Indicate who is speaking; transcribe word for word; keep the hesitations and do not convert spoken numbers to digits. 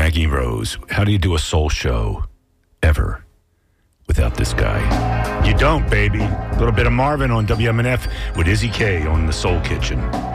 Speaker 1: Maggie Rose. How do you do a soul show ever without this guy? You don't, baby. A little bit of Marvin on W M N F with Izzy K on the Soul Kitchen.